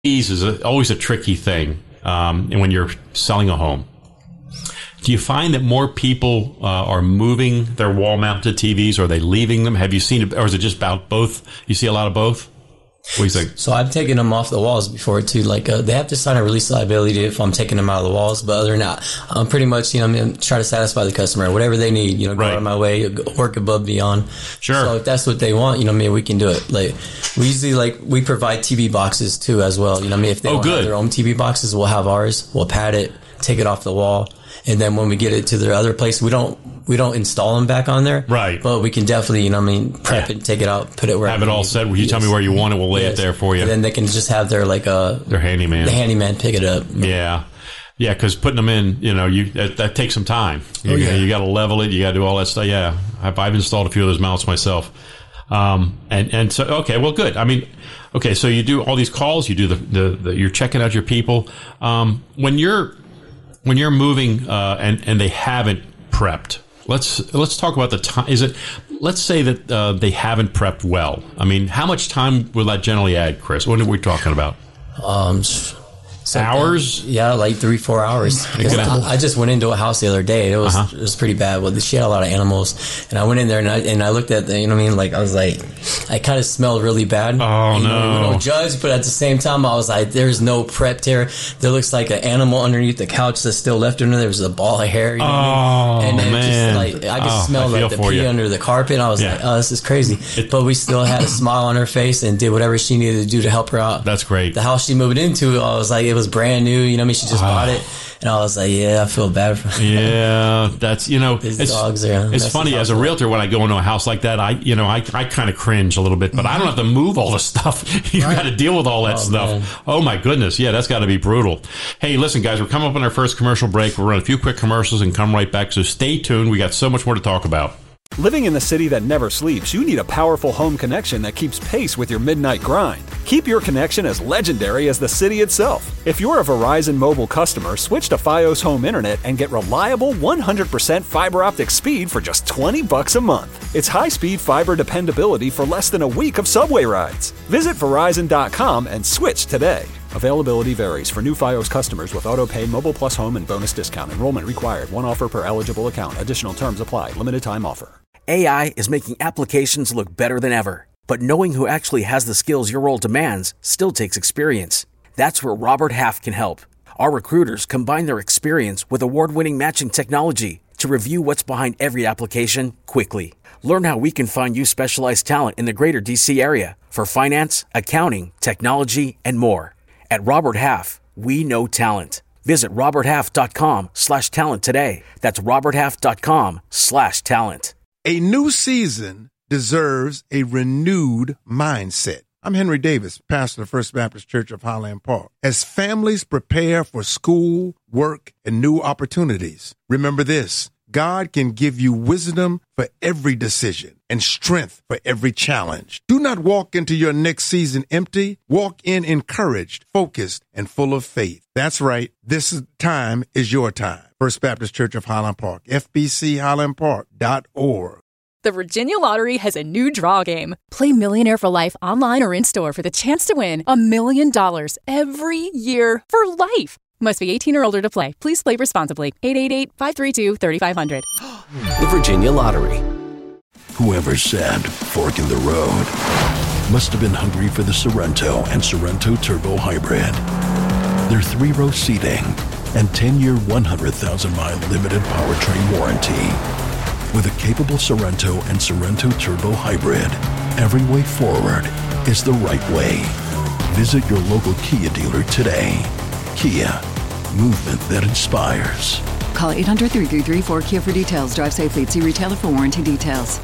is always a tricky thing, and when you're selling a home. Do you find that more people are moving their wall-mounted TVs, or are they leaving them? Have you seen it, or is it just about both? You see a lot of both? What do you think? So I've taken them off the walls before too. Like they have to sign a release liability if I'm taking them out of the walls, but other than that, I'm pretty much try to satisfy the customer, whatever they need. Go out of my way, work above beyond. Sure. So if that's what they want, we can do it. Like we usually we provide TV boxes too as well. If they don't have their own TV boxes, we'll have ours. We'll pad it, take it off the wall. And then when we get it to their other place, we don't install them back on there. Right. But we can definitely, prep it, take it out, put it where have it all set. You tell me where you want it, we'll lay it there for you. And then they can just have their their handyman. The handyman pick it up. Yeah. Yeah, because putting them in, that takes some time. You got to level it. You got to do all that stuff. Yeah, I've installed a few of those mounts myself. And so, okay, well, good. I mean, okay, so you do all these calls. You do you're checking out your people. When you're moving and they haven't prepped, let's talk about the time. Let's say that they haven't prepped well. I mean, how much time will that generally add, Chris? What are we talking about? Hours? Yeah, like 3-4 hours. I just went into a house the other day. It was pretty bad. Well, she had a lot of animals, and I went in there and I looked at I was like, I kind of smelled really bad. Oh, no. We don't judge, but at the same time, I was like, there's no prep here. There looks like an animal underneath the couch that's still left under there. There's a ball of hair. And then man. Just I could smell the pee under the carpet. I was like, oh, this is crazy. But we still had a smile on her face and did whatever she needed to do to help her out. That's great. The house she moved into, I was like, it was brand new, she just bought it, and I was like, I feel bad for her. Yeah, that's these dogs are. It's funny as a realtor when I go into a house like that, I kind of cringe a little bit, but I don't have to move all the stuff. You got to deal with all that stuff. Man. Oh my goodness, yeah, that's got to be brutal. Hey, listen, guys, we're coming up on our first commercial break. We'll run a few quick commercials and come right back. So stay tuned. We got so much more to talk about. Living in the city that never sleeps, you need a powerful home connection that keeps pace with your midnight grind. Keep your connection as legendary as the city itself. If you're a Verizon mobile customer, switch to Fios Home Internet and get reliable 100% fiber optic speed for just $20 a month. It's high-speed fiber dependability for less than a week of subway rides. Visit Verizon.com and switch today. Availability varies. For new Fios customers with AutoPay, Mobile Plus Home, and bonus discount. Enrollment required. One offer per eligible account. Additional terms apply. Limited time offer. AI is making applications look better than ever. But knowing who actually has the skills your role demands still takes experience. That's where Robert Half can help. Our recruiters combine their experience with award-winning matching technology to review what's behind every application quickly. Learn how we can find you specialized talent in the greater D.C. area for finance, accounting, technology, and more. At Robert Half, we know talent. Visit roberthalf.com/talent today. That's roberthalf.com/talent. A new season deserves a renewed mindset. I'm Henry Davis, pastor of First Baptist Church of Highland Park. As families prepare for school, work, and new opportunities, remember this: God can give you wisdom for every decision and strength for every challenge. Do not walk into your next season empty. Walk in encouraged, focused, and full of faith. That's right. This time is your time. First Baptist Church of Highland Park, fbchighlandpark.org. The Virginia Lottery has a new draw game. Play Millionaire for Life online or in-store for the chance to win $1 million every year for life. Must be 18 or older to play. Please play responsibly. 888-532-3500. The Virginia Lottery. Whoever said fork in the road must have been hungry for the Sorrento and Sorrento Turbo Hybrid. Their 3-row seating and 10-year, 100,000-mile limited powertrain warranty. With a capable Sorrento and Sorrento Turbo Hybrid, every way forward is the right way. Visit your local Kia dealer today. Kia, movement that inspires. Call 800-333-4KIA for details. Drive safely. See retailer for warranty details.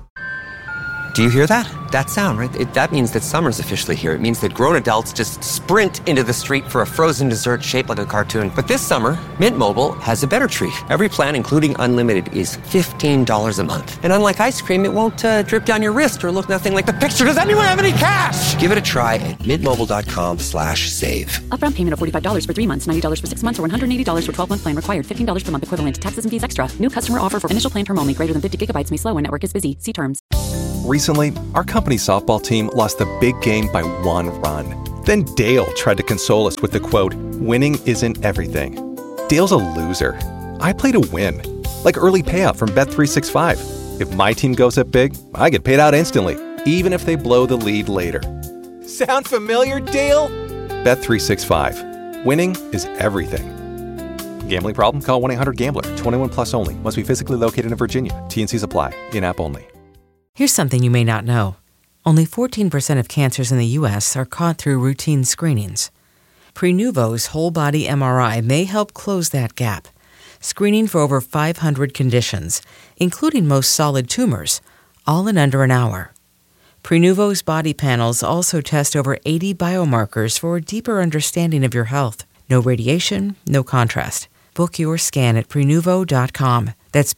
Do you hear that? That sound, right? That means that summer's officially here. It means that grown adults just sprint into the street for a frozen dessert shaped like a cartoon. But this summer, Mint Mobile has a better treat. Every plan, including unlimited, is $15 a month. And unlike ice cream, it won't drip down your wrist or look nothing like the picture. Does anyone have any cash? Give it a try at mintmobile.com/save. Upfront payment of $45 for 3 months, $90 for 6 months, or $180 for 12-month plan required. $15 per month equivalent. Taxes and fees extra. New customer offer for initial plan term only. Greater than 50 gigabytes may slow when network is busy. See terms. Recently, our company softball team lost the big game by 1 run. Then Dale tried to console us with the quote, "Winning isn't everything." Dale's a loser. I play to win. Like early payout from Bet365. If my team goes up big, I get paid out instantly, even if they blow the lead later. Sound familiar, Dale? Bet365. Winning is everything. Gambling problem? Call 1-800-GAMBLER. 21 plus only. Must be physically located in Virginia. T&Cs apply. In-app only. Here's something you may not know. Only 14% of cancers in the U.S. are caught through routine screenings. Prenuvo's whole-body MRI may help close that gap, screening for over 500 conditions, including most solid tumors, all in under an hour. Prenuvo's body panels also test over 80 biomarkers for a deeper understanding of your health. No radiation, no contrast. Book your scan at Prenuvo.com. That's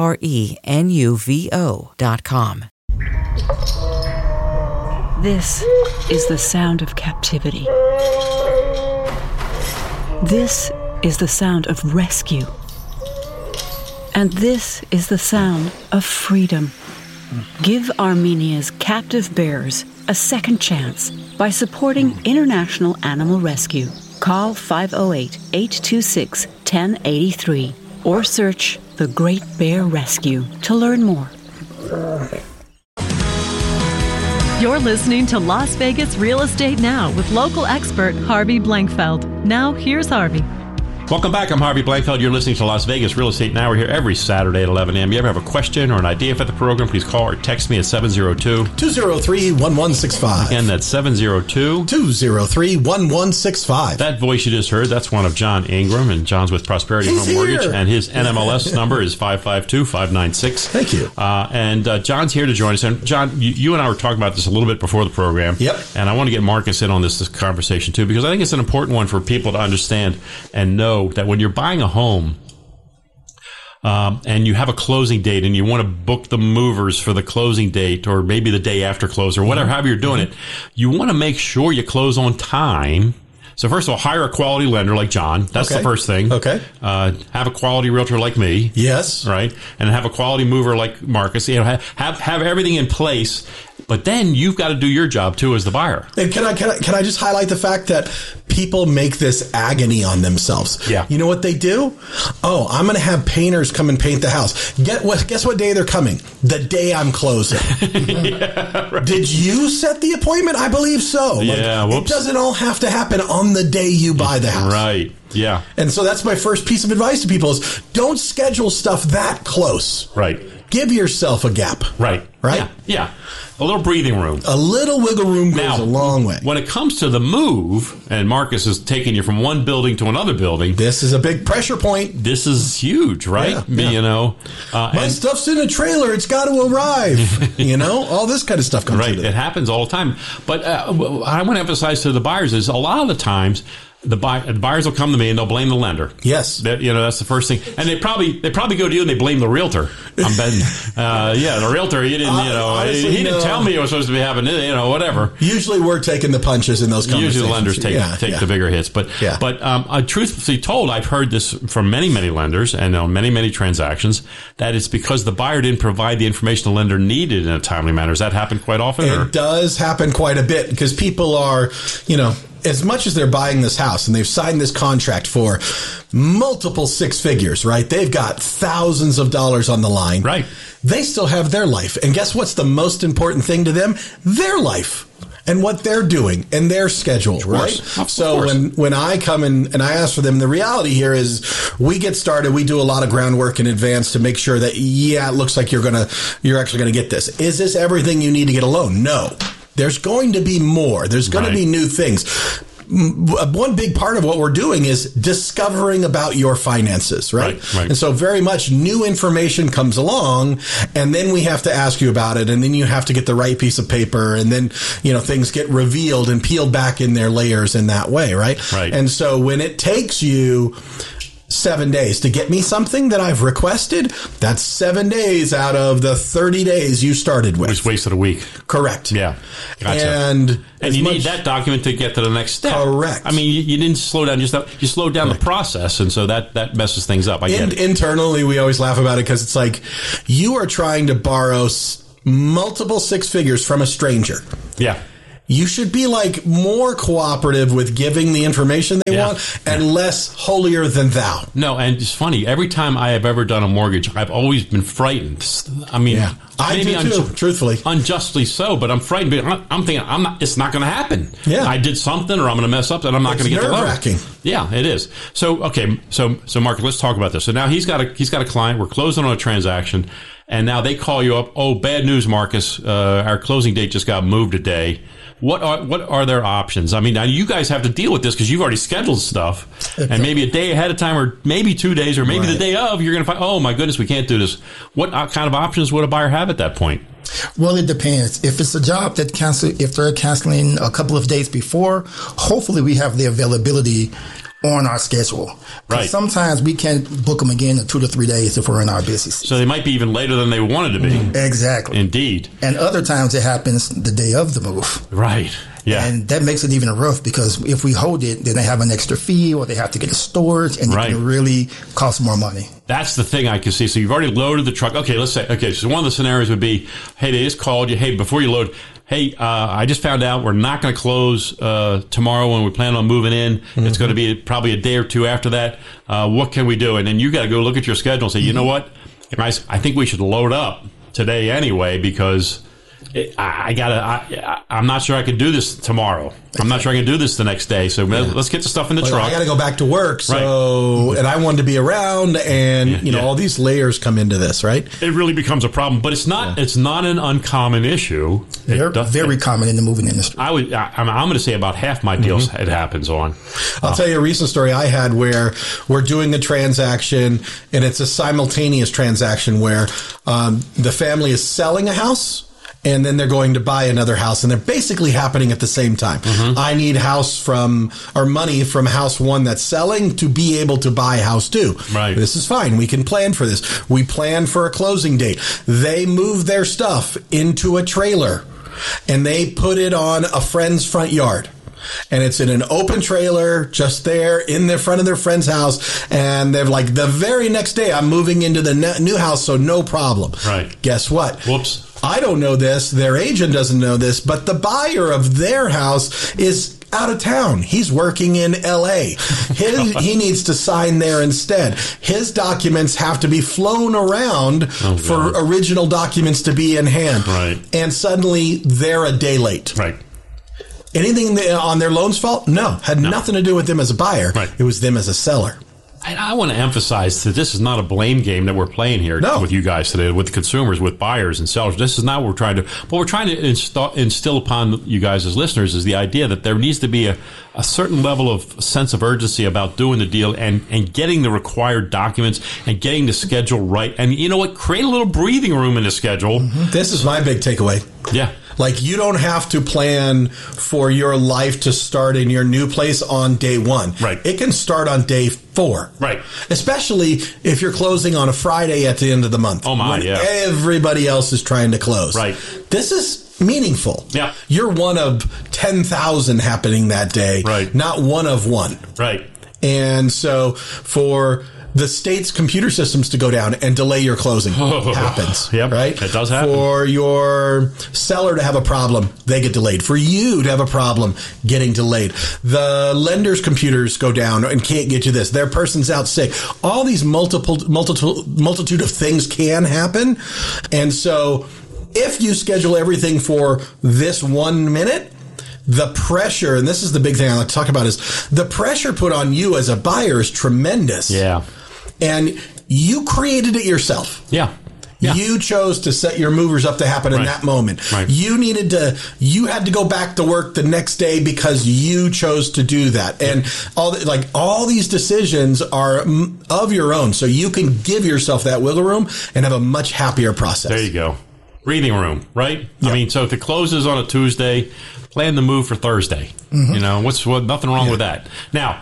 Prenuvo.com. This is the sound of captivity. This is the sound of rescue. And this is the sound of freedom. Give Armenia's captive bears a second chance by supporting International Animal Rescue. Call 508-826-1083 or search The Great Bear Rescue to learn more. You're listening to Las Vegas Real Estate Now with local expert Harvey Blankfeld. Now, here's Harvey. Welcome back. I'm Harvey Blankfeld. You're listening to Las Vegas Real Estate Now. We're here every Saturday at 11 a.m. You ever have a question or an idea for the program, please call or text me at 702-203-1165. Again, that's 702-203-1165. That voice you just heard, that's one of John Ingram, and John's with Prosperity Home Mortgage, and his NMLS number is 552-596. Thank you. And John's here to join us. And John, you and I were talking about this a little bit before the program. Yep. And I want to get Marcus in on this conversation, too, because I think it's an important one for people to understand and know that when you're buying a home and you have a closing date and you want to book the movers for the closing date or maybe the day after close or whatever, however you're doing it, you want to make sure you close on time. So first of all, hire a quality lender like John. That's the first thing. Okay. Have a quality realtor like me. Yes. Right. And have a quality mover like Marcus. You know, have everything in place. But then you've got to do your job too as the buyer. And can I just highlight the fact that people make this agony on themselves? Yeah. You know what they do? Oh, I'm going to have painters come and paint the house. Guess what day they're coming? The day I'm closing. Yeah, right. Did you set the appointment? I believe so. Yeah. It doesn't all have to happen on the day you buy the house. Right. Yeah. And so that's my first piece of advice to people is don't schedule stuff that close. Right. Give yourself a gap. Right. Right? Yeah. A little breathing room. A little wiggle room goes a long way. When it comes to the move, and Marcus is taking you from one building to another building. This is a big pressure point. This is huge, right? Yeah. You know. My stuff's in a trailer. It's got to arrive. You know, all this kind of stuff comes right. into It happens all the time. But I want to emphasize to the buyers is a lot of the times, the buyers will come to me and they'll blame the lender. Yes, that's the first thing, and they probably go to you and they blame the realtor. I'm betting, the realtor. He didn't, honestly, he didn't tell me it was supposed to be happening. Whatever. Usually, we're taking the punches in those conversations. Usually, the lenders take the bigger hits. But truthfully told, I've heard this from many lenders and on many transactions that it's because the buyer didn't provide the information the lender needed in a timely manner. Does that happen quite often? It does happen quite a bit because people are, as much as they're buying this house and they've signed this contract for multiple six figures, right? They've got thousands of dollars on the line. Right. They still have their life. And guess what's the most important thing to them? Their life and what they're doing and their schedule, right? So when I come in and I ask for them, the reality here is we get started. We do a lot of groundwork in advance to make sure that, it looks like you're actually going to get this. Is this everything you need to get a loan? No. There's going to be more. There's going to be new things. One big part of what we're doing is discovering about your finances, right? And so very much new information comes along, and then we have to ask you about it, and then you have to get the right piece of paper, and then, things get revealed and peeled back in their layers in that way, right? And so when it takes you 7 days to get me something that I've requested, that's 7 days out of the 30 days you started with. We just wasted a week. Correct. Yeah. Gotcha. And you need that document to get to the next step. Correct. I mean, you didn't slow down, you slowed down the process, and so that messes things up. I get it. Internally, we always laugh about it because it's like you are trying to borrow multiple six figures from a stranger. Yeah. you should be like more cooperative with giving the information they want and less holier than thou. No, and it's funny. Every time I have ever done a mortgage, I've always been frightened. I mean, I do too, truthfully. Unjustly so, but I'm frightened. I'm thinking, it's not going to happen. Yeah. I did something or I'm going to mess up and I'm not going to get the loan. Nerve-wracking. Yeah, it is. So, okay. So Mark, let's talk about this. So now he's got a client. We're closing on a transaction. And now they call you up. Oh, bad news, Marcus. Our closing date just got moved a day. What are their options? I mean, now you guys have to deal with this because you've already scheduled stuff, and maybe a day ahead of time, or maybe 2 days, or maybe the day of, you're going to find, oh my goodness, we can't do this. What kind of options would a buyer have at that point? Well, it depends. If it's a job that if they're canceling a couple of days before, hopefully we have the availability on our schedule. Right. Sometimes we can't book them again in 2 to 3 days if we're in our busy season. So they might be even later than they wanted to be. Exactly. Indeed. And other times it happens the day of the move. Right. Yeah. And that makes it even rough because if we hold it, then they have an extra fee or they have to get a storage and it can really cost more money. That's the thing I can see. So you've already loaded the truck. Okay, let's say, so one of the scenarios would be, hey, they just called you. Hey, before you load, hey, I just found out we're not going to close tomorrow when we plan on moving in. Mm-hmm. It's going to be probably a day or two after that. What can we do? And then you got to go look at your schedule and say, you know what, guys, I think we should load up today anyway because I'm not sure I can do this tomorrow. I'm not sure I can do this the next day. So let's get the stuff in the truck. I got to go back to work. So, and I wanted to be around, and all these layers come into this, right? It really becomes a problem, but it's not. It's not an uncommon issue. Very common in the moving industry. I'm going to say about half my deals it happens on. I'll tell you a recent story I had where we're doing a transaction, and it's a simultaneous transaction where the family is selling a house. And then they're going to buy another house, and they're basically happening at the same time. Mm-hmm. I need money from house one that's selling to be able to buy house two. Right. This is fine. We can plan for this. We plan for a closing date. They move their stuff into a trailer, and they put it on a friend's front yard. And it's in an open trailer just there in the front of their friend's house. And they're like, the very next day, I'm moving into the new house, so no problem. Right. Guess what? Whoops. I don't know this. Their agent doesn't know this, but the buyer of their house is out of town. He's working in L.A. He needs to sign there instead. His documents have to be flown around for original documents to be in hand. Right. And suddenly they're a day late. Right. Anything on their loan's fault? No. Had nothing to do with them as a buyer. Right. It was them as a seller. And I want to emphasize that this is not a blame game that we're playing here with you guys today, with consumers, with buyers and sellers. This is not what we're trying to. What we're trying to instill upon you guys as listeners is the idea that there needs to be a certain level of sense of urgency about doing the deal and getting the required documents and getting the schedule right. And you know what? Create a little breathing room in the schedule. Mm-hmm. This is my big takeaway. Yeah. Like, you don't have to plan for your life to start in your new place on day one. Right. It can start on day 4. Right. Especially if you're closing on a Friday at the end of the month. Oh, my, when everybody else is trying to close. Right. This is meaningful. Yeah. You're one of 10,000 happening that day. Right. Not one of one. Right. And so for the state's computer systems to go down and delay your closing happens. Yep, right? It does happen. For your seller to have a problem, they get delayed. For you to have a problem, getting delayed. The lender's computers go down and can't get you this. Their person's out sick. All these multitude of things can happen. And so if you schedule everything for this 1 minute, the pressure, and this is the big thing I like to talk about, is the pressure put on you as a buyer is tremendous. Yeah. And you created it yourself. Yeah. You chose to set your movers up to happen in that moment. Right. You had to go back to work the next day because you chose to do that. And all these decisions are of your own. So you can give yourself that wiggle room and have a much happier process. There you go. Breathing room, right? Yep. I mean, so if it closes on a Tuesday, plan the move for Thursday. Mm-hmm. You know, nothing wrong with that. Now,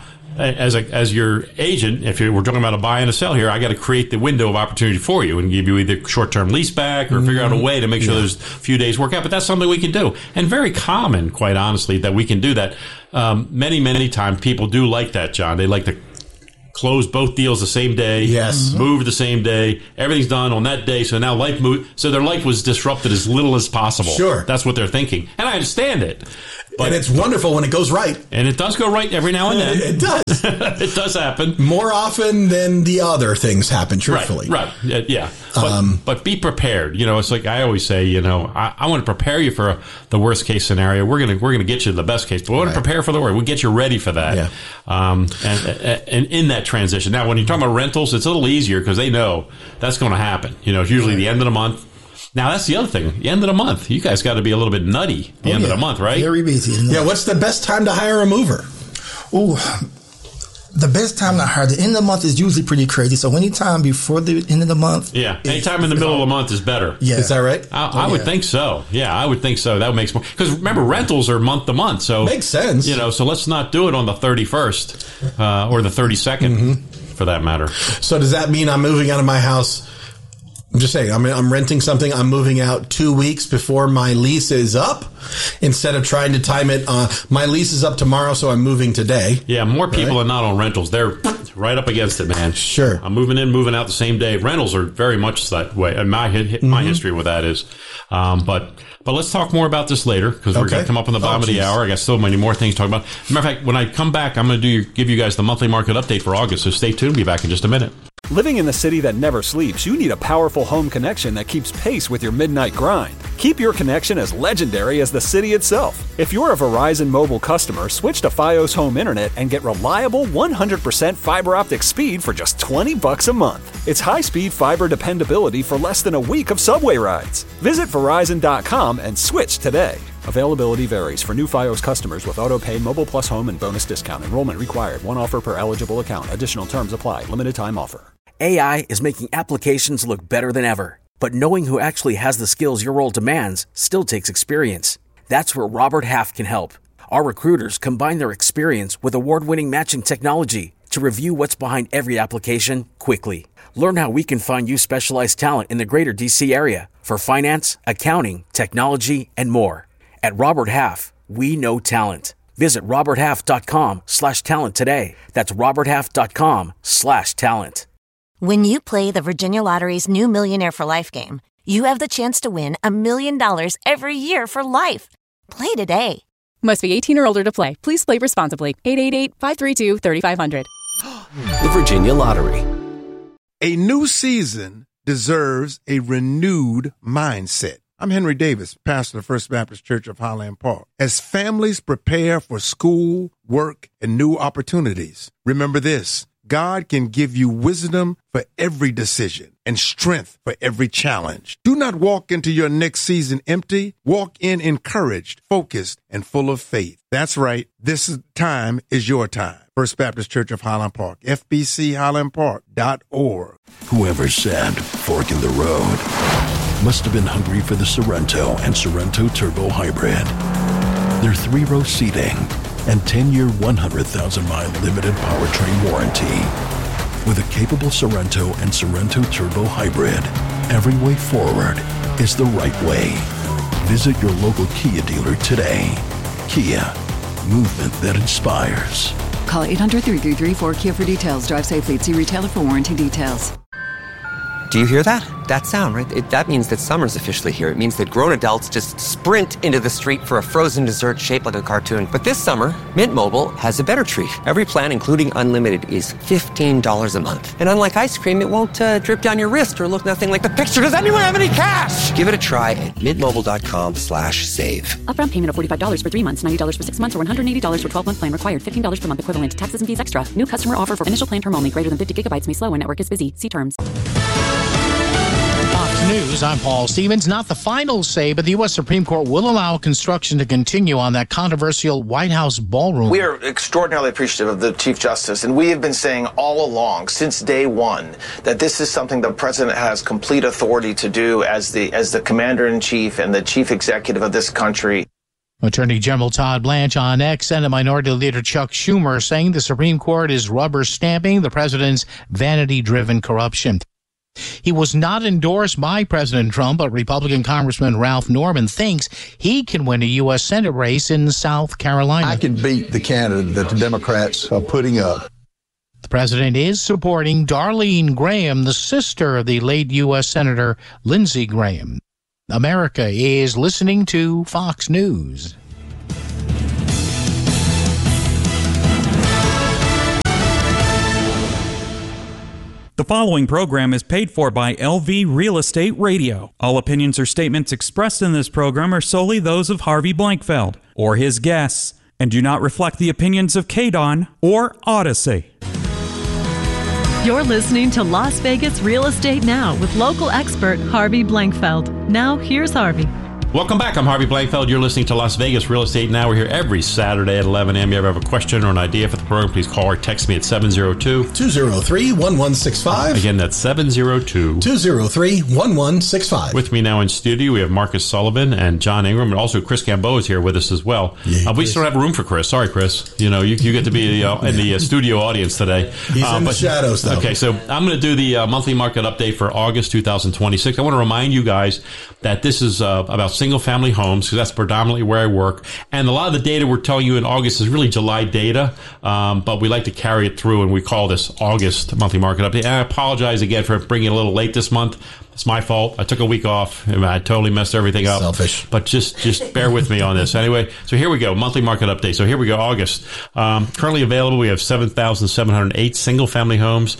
as your agent, if we're talking about a buy and a sell here, I got to create the window of opportunity for you and give you either short-term lease back or figure out a way to make sure there's a few days work out. But that's something we can do. And very common, quite honestly, that we can do that. Many, many times people do like that, John. They like to close both deals the same day. Yes. Move the same day. Everything's done on that day. So now so their life was disrupted as little as possible. Sure. That's what they're thinking. And I understand it. But it's wonderful when it goes right. And it does go right every now and then. It does. It does happen. More often than the other things happen, truthfully. Right. Yeah. But be prepared. It's like I always say, I want to prepare you for the worst case scenario. We're gonna get you the best case, but we want to prepare for the worst. We'll get you ready for that. Yeah. And in that transition. Now, when you're talking about rentals, it's a little easier because they know that's going to happen. It's usually the end of the month. Now, that's the other thing. The end of the month. You guys got to be a little bit nutty the end of the month, right? Very busy. Yeah, what's the best time to hire a mover? Oh, the best time to hire. The end of the month is usually pretty crazy. So anytime before the end of the month. Yeah, anytime in the middle of the month is better. Yeah. Is that right? I would think so. Yeah, I would think so. That makes more. Because remember, rentals are month to month. So makes sense. So let's not do it on the 31st or the 32nd for that matter. So does that mean I'm moving out of my house? I'm just saying, I'm renting something. I'm moving out 2 weeks before my lease is up instead of trying to time it. My lease is up tomorrow, so I'm moving today. Yeah, more people are not on rentals. They're right up against it, man. Sure. I'm moving in, moving out the same day. Rentals are very much that way. And my history with that is. But let's talk more about this later because we're going to come up on the bottom of the hour. I got so many more things to talk about. Matter of fact, when I come back, I'm going to give you guys the monthly market update for August. So stay tuned. We'll be back in just a minute. Living in the city that never sleeps, you need a powerful home connection that keeps pace with your midnight grind. Keep your connection as legendary as the city itself. If you're a Verizon Mobile customer, switch to Fios Home Internet and get reliable 100% fiber optic speed for just $20 a month. It's high-speed fiber dependability for less than a week of subway rides. Visit Verizon.com and switch today. Availability varies for new Fios customers with auto-pay, Mobile Plus Home, and bonus discount. Enrollment required. One offer per eligible account. Additional terms apply. Limited time offer. AI is making applications look better than ever. But knowing who actually has the skills your role demands still takes experience. That's where Robert Half can help. Our recruiters combine their experience with award-winning matching technology to review what's behind every application quickly. Learn how we can find you specialized talent in the greater D.C. area for finance, accounting, technology, and more. At Robert Half, we know talent. Visit roberthalf.com/talent today. That's roberthalf.com/talent. When you play the Virginia Lottery's new Millionaire for Life game, you have the chance to win $1 million every year for life. Play today. Must be 18 or older to play. Please play responsibly. 888-532-3500. The Virginia Lottery. A new season deserves a renewed mindset. I'm Henry Davis, pastor of First Baptist Church of Highland Park. As families prepare for school, work, and new opportunities, remember this: God can give you wisdom for every decision and strength for every challenge. Do not walk into your next season empty. Walk in encouraged, focused, and full of faith. That's right. This time is your time. First Baptist Church of Highland Park, FBCHighlandPark.org. Whoever said fork in the road must have been hungry for the Sorrento and Sorrento Turbo Hybrid. Their 3-row seating and 10-year, 100,000-mile limited powertrain warranty. With a capable Sorrento and Sorrento Turbo Hybrid, every way forward is the right way. Visit your local Kia dealer today. Kia, movement that inspires. Call 800-333-4KIA for details. Drive safely. See retailer for warranty details. Do you hear that? That sound, right? That means that summer's officially here. It means that grown adults just sprint into the street for a frozen dessert shaped like a cartoon. But this summer, Mint Mobile has a better treat. Every plan, including unlimited, is $15 a month. And unlike ice cream, it won't drip down your wrist or look nothing like the picture. Does anyone have any cash? Give it a try at mintmobile.com/save. Upfront payment of $45 for 3 months, $90 for 6 months, or $180 for 12-month plan required. $15 per month equivalent. Taxes and fees extra. New customer offer for initial plan term only. Greater than 50 gigabytes may slow when network is busy. See terms. News. I'm Paul Stevens. Not the final say, but the U.S. Supreme Court will allow construction to continue on that controversial White House ballroom. We are extraordinarily appreciative of the Chief Justice, and we have been saying all along, since day one, that this is something the President has complete authority to do as the Commander-in-Chief and the Chief Executive of this country. Attorney General Todd Blanche on X, Senate Minority Leader Chuck Schumer saying the Supreme Court is rubber stamping the president's vanity-driven corruption. He was not endorsed by President Trump, but Republican Congressman Ralph Norman thinks he can win a U.S. Senate race in South Carolina. I can beat the candidate that the Democrats are putting up. The president is supporting Darlene Graham, the sister of the late U.S. Senator Lindsey Graham. America is listening to Fox News. The following program is paid for by LV Real Estate Radio. All opinions or statements expressed in this program are solely those of Harvey Blankfeld or his guests and do not reflect the opinions of KDON or Odyssey. You're listening to Las Vegas Real Estate Now with local expert Harvey Blankfeld. Now, here's Harvey. Welcome back. I'm Harvey Blankfeld. You're listening to Las Vegas Real Estate Now. We're here every Saturday at 11 a.m. If you ever have a question or an idea for the program, please call or text me at 702-203-1165. Again, that's 702-203-1165. With me now in studio, we have Marcus Sullivan and John Ingram, and also Chris Gamboa is here with us as well. Yeah, we still don't have room for Chris. Sorry, Chris. You know, you get to be in the studio audience today. He's in the shadows, though. Okay, so I'm going to do the monthly market update for August 2026. I want to remind you guys that this is about single-family homes, because that's predominantly where I work. And a lot of the data we're telling you in August is really July data, but we like to carry it through, and we call this August monthly market update. And I apologize again for bringing it a little late this month. It's my fault. I took a week off, and I totally messed everything up. Selfish. But just bear with me on this. Anyway, so here we go, monthly market update. So here we go, August. Currently available, we have 7,708 single-family homes,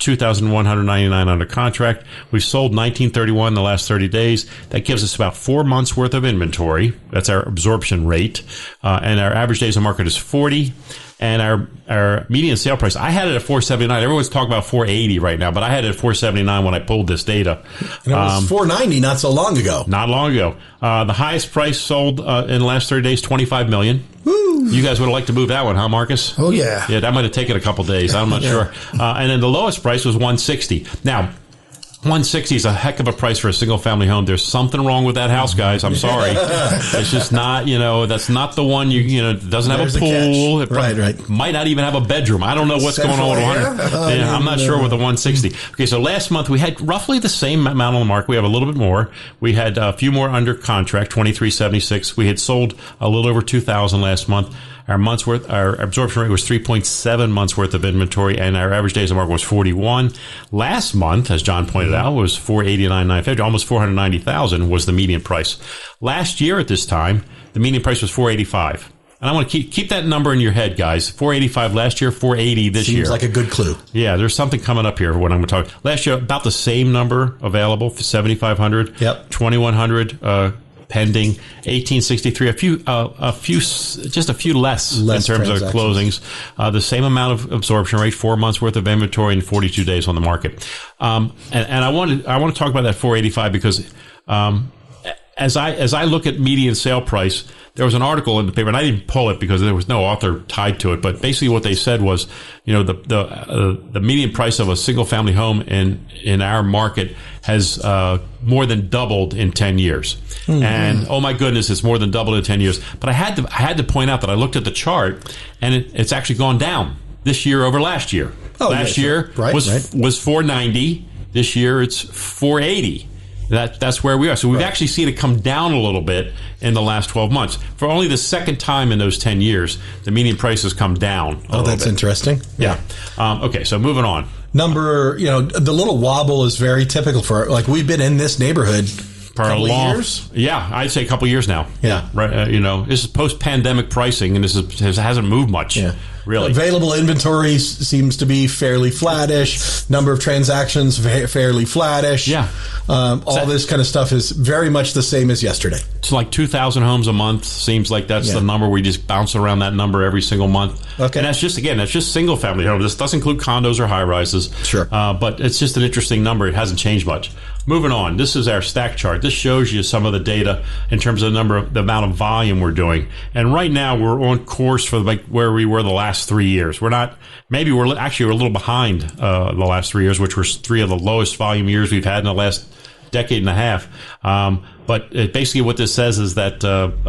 2,199 under contract. We've sold 1931 in the last 30 days. That gives us about 4 months worth of inventory. That's our absorption rate. And our average days on market is 40. And our median sale price, I had it at $479. Everyone's talking about $480 right now, but I had it at $479 when I pulled this data. And it was $490 not so long ago. Not long ago. The highest price sold in the last 30 days, $25 million. Woo. You guys would have liked to move that one, huh, Marcus? Oh, yeah. Yeah, that might have taken a couple days. I'm not sure. And then the lowest price was $160. Now, $160 is a heck of a price for a single-family home. There's something wrong with that house, guys. I'm sorry. It's just not, that's not the one, it doesn't have a pool. It right. might not even have a bedroom. I don't know what's going on with 100. I'm not sure with the 160. Okay, so last month we had roughly the same amount on the market. We have a little bit more. We had a few more under contract, 2,376. We had sold a little over 2,000 last month. Our absorption rate was 3.7 months worth of inventory, and our average days on market was 41. Last month, as John pointed out, was 489,950, almost 490,000 was the median price. Last year at this time, the median price was 485. And I want to keep that number in your head, guys. 485 last year, 480 this year. Seems like a good clue. Yeah, there's something coming up here for what I'm going to talk. Last year, about the same number available for 7,500. Yep. 2,100 pending, 1863, just a few less in terms of closings. The same amount of absorption rate, 4 months worth of inventory, and 42 days on the market. And I want to talk about that 485 because as I look at median sale price, there was an article in the paper, and I didn't pull it because there was no author tied to it. But basically, what they said was, the median price of a single family home in our market has more than doubled in 10 years. Mm-hmm. And oh my goodness, it's more than doubled in 10 years. But I had to point out that I looked at the chart, and it's actually gone down this year over last year. Last year was 490. This year it's 480. That's where we are. So we've actually seen it come down a little bit in the last 12 months. For only the second time in those 10 years, the median price has come down a little bit. Interesting. Yeah. Okay, so moving on. The little wobble is very typical for, we've been in this neighborhood for a long years. Yeah, I'd say a couple years now. Yeah. Right. This is post-pandemic pricing, and this hasn't moved much. Yeah. Really. Available inventory seems to be fairly flattish. Number of transactions fairly flattish. Yeah. All this kind of stuff is very much the same as yesterday. It's like 2,000 homes a month. Seems like that's the number. We just bounce around that number every single month. Okay. And that's just single family homes. This doesn't include condos or high rises. Sure. But it's just an interesting number. It hasn't changed much. Moving on. This is our stack chart. This shows you some of the data in terms of the amount of volume we're doing. And right now we're on course for where we were the last 3 years. We're a little behind the last 3 years, which were 3 of the lowest volume years we've had in the last decade and a half. But basically what this says is that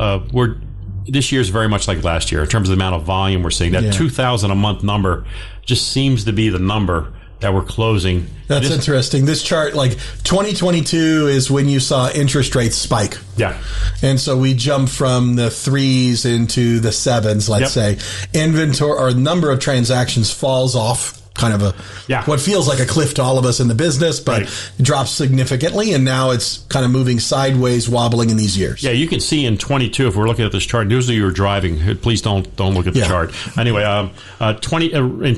this year is very much like last year in terms of the amount of volume we're seeing. That 2,000 a month number just seems to be the number that we're closing. That's interesting. This chart, 2022 is when you saw interest rates spike. Yeah. And so we jump from the 3s into the 7s, let's say. Inventory or number of transactions falls off. kind of what feels like a cliff to all of us in the business, but it drops significantly, and now it's kind of moving sideways, wobbling in these years. Yeah, you can see in 22, if we're looking at this chart, usually you're driving. Please don't look at the chart. Anyway, in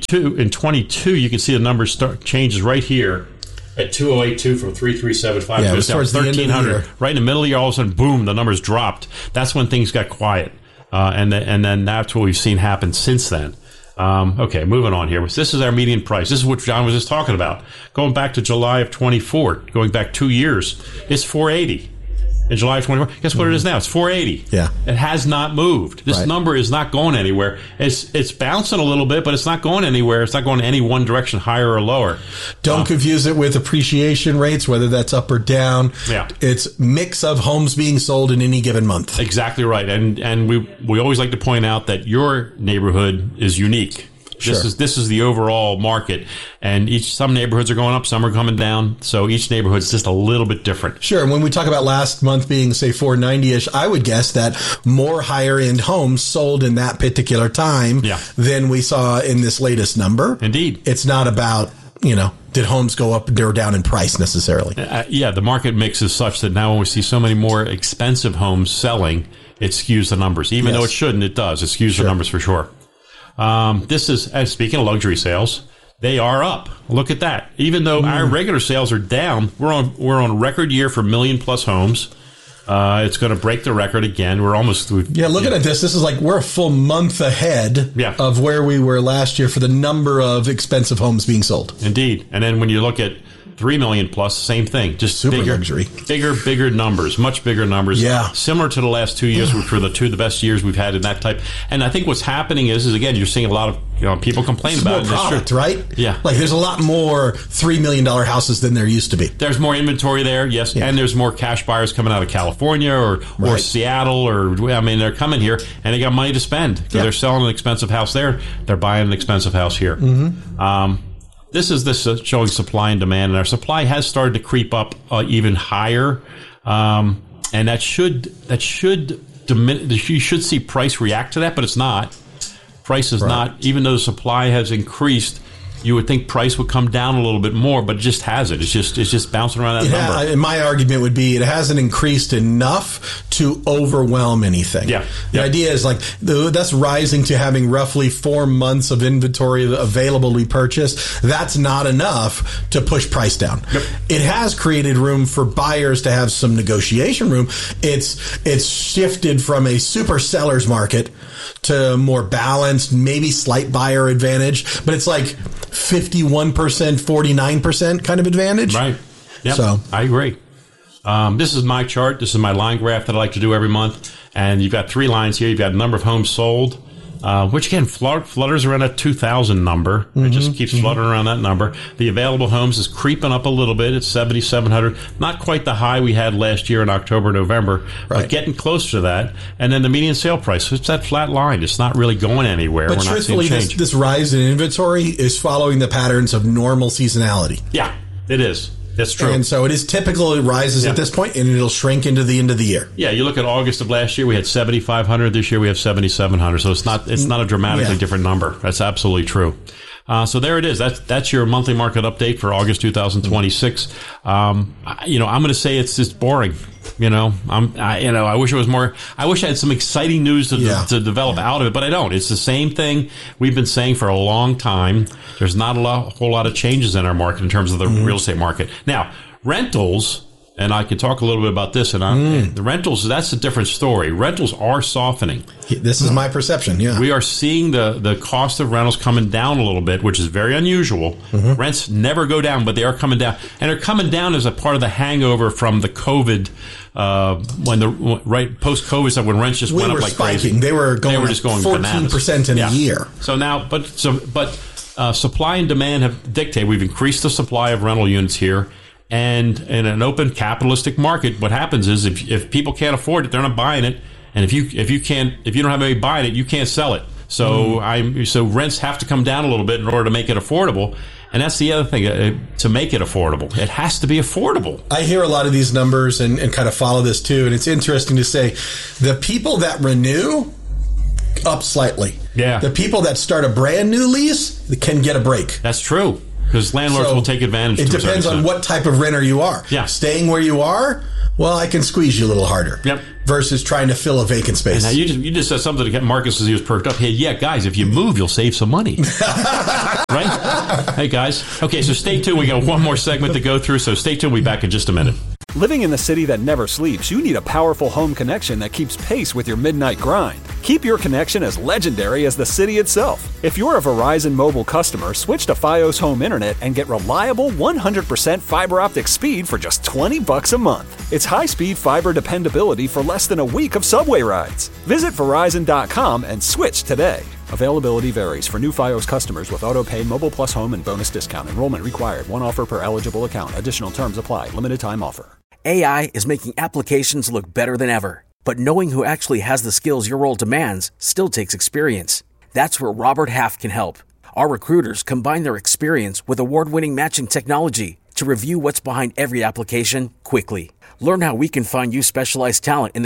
22, you can see the numbers changes right here. At 2082 from 3375 it was towards 1300. Right in the middle of the year, all of a sudden, boom, the numbers dropped. That's when things got quiet. And then that's what we've seen happen since then. Okay, moving on here. This is our median price. This is what John was just talking about. Going back to July of 24, going back 2 years, it's 480. In July of 24, guess what it is now? It's 480. Yeah. It has not moved. This number is not going anywhere. It's bouncing a little bit, but it's not going anywhere. It's not going any one direction, higher or lower. Don't confuse it with appreciation rates, whether that's up or down. Yeah. It's mix of homes being sold in any given month. Exactly right. And we always like to point out that your neighborhood is unique. This is the overall market, and some neighborhoods are going up, some are coming down. So each neighborhood is just a little bit different. Sure. And when we talk about last month being, say, 490-ish, I would guess that more higher end homes sold in that particular time than we saw in this latest number. Indeed, it's not about did homes go up or down in price necessarily. The market mix is such that now when we see so many more expensive homes selling, it skews the numbers. Even though it shouldn't, it does. It skews the numbers for sure. This is, speaking of luxury sales, they are up. Look at that. Even though our regular sales are down, we're on a record year for million-plus homes. It's going to break the record again. We're almost through. Yeah, looking at this is like we're a full month ahead of where we were last year for the number of expensive homes being sold. Indeed. And then when you look at 3 million plus, same thing. Just super luxury. Bigger numbers, much bigger numbers. Yeah. Similar to the last 2 years, which were the best years we've had in that type. And I think what's happening is again, you're seeing a lot of people complain about it. More product, right? Yeah. Like there's a lot more $3 million houses than there used to be. There's more inventory there, yes. Yeah. And there's more cash buyers coming out of California or Seattle they're coming here and they got money to spend because they're selling an expensive house there. They're buying an expensive house here. Mm-hmm. This is showing supply and demand, and our supply has started to creep up even higher, and that should diminish. You should see price react to that, but it's not. Price is not, even though the supply has increased. You would think price would come down a little bit more, but it just hasn't. It's just bouncing around that number. And my argument would be it hasn't increased enough to overwhelm anything. Yeah. The idea is like that's rising to having roughly 4 months of inventory available to be purchased. That's not enough to push price down. Yep. It has created room for buyers to have some negotiation room. It's shifted from a super seller's market to more balanced, maybe slight buyer advantage, but it's like 51%, 49% kind of advantage. Right. Yep. So I agree. This is my chart. This is my line graph that I like to do every month. And you've got 3 lines here. You've got number of homes sold, which again flutters around that 2,000 number. Mm-hmm. It just keeps fluttering around that number. The available homes is creeping up a little bit. It's 7,700. Not quite the high we had last year in October, November, but getting closer to that. And then the median sale price, it's that flat line. It's not really going anywhere. But we're truthfully, not seeing change. This rise in inventory is following the patterns of normal seasonality. Yeah, it is. That's true. And so it is typical. It rises at this point, and it'll shrink into the end of the year. Yeah, you look at August of last year, we had 7,500. This year we have 7,700. So it's not a dramatically different number. That's absolutely true. So there it is. That's your monthly market update for August 2026. I'm going to say it's just boring. I wish it was more. I wish I had some exciting news to develop out of it, but I don't. It's the same thing we've been saying for a long time. There's not a whole lot of changes in our market in terms of the real estate market. Now, rentals. And I can talk a little bit about this. And the rentals, that's a different story. Rentals are softening. This is my perception, yeah. We are seeing the cost of rentals coming down a little bit, which is very unusual. Rents never go down, but they are coming down. And they're coming down as a part of the hangover from the COVID, post-COVID stuff, when rents just went up like crazy. They were just going 14% bananas. in a year. So now, supply and demand have dictated. We've increased the supply of rental units here. And in an open capitalistic market, what happens is if people can't afford it, they're not buying it. And if you don't have anybody buying it, you can't sell it. So so rents have to come down a little bit in order to make it affordable. And that's the other thing, to make it affordable. It has to be affordable. I hear a lot of these numbers and kind of follow this too. And it's interesting to say the people that renew up slightly. Yeah. The people that start a brand new lease can get a break. That's true. Because landlords will take advantage. It depends on what type of renter you are. Yeah. Staying where you are, well, I can squeeze you a little harder. Yep. Versus trying to fill a vacant space. Now you just said something to get Marcus as he was perked up. Hey, yeah, guys, if you move, you'll save some money. Right? Hey, guys. Okay, so stay tuned. We got one more segment to go through, so stay tuned. We'll be back in just a minute. Living in the city that never sleeps, you need a powerful home connection that keeps pace with your midnight grind. Keep your connection as legendary as the city itself. If you're a Verizon mobile customer, switch to Fios Home Internet and get reliable 100% fiber optic speed for just $20 a month. It's high-speed fiber dependability for less than a week of subway rides. Visit Verizon.com and switch today. Availability varies for new Fios customers with auto-pay, Mobile Plus Home, and bonus discount. Enrollment required. One offer per eligible account. Additional terms apply. Limited time offer. AI is making applications look better than ever. But knowing who actually has the skills your role demands still takes experience. That's where Robert Half can help. Our recruiters combine their experience with award-winning matching technology to review what's behind every application quickly. Learn how we can find you specialized talent in the